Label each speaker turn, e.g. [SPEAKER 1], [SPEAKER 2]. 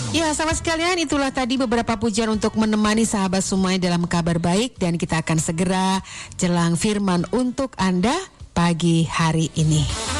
[SPEAKER 1] Ya, sahabat sekalian, itulah tadi beberapa pujian untuk menemani sahabat semuanya dalam kabar baik, dan kita akan segera jelang firman untuk Anda pagi hari ini.